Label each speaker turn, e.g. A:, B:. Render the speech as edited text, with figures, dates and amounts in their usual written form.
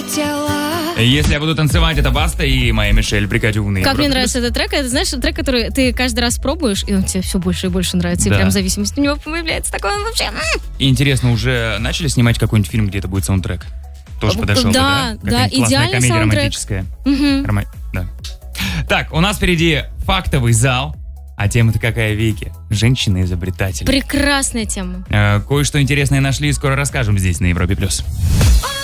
A: Если я буду танцевать, это Баста и моя Мишель Бригадюна.
B: Как мне нравится этот трек, это, знаешь, трек, который ты каждый раз пробуешь, и он тебе все больше и больше нравится,
A: Да.
B: и прям зависимость у него появляется. Такой он вообще...
A: Интересно, уже начали снимать какой-нибудь фильм, где это будет саундтрек? Тоже подошел бы, да?
B: Да,
A: Какая-нибудь классная
B: идеальный
A: комедия
B: саундтрек.
A: романтическая.
B: Мгм.
A: Да. Так, у нас впереди фактовый зал. А тема-то какая, Вики? Женщина-изобретатель.
B: Прекрасная тема.
A: Кое-что интересное нашли, скоро расскажем здесь, на Европе+.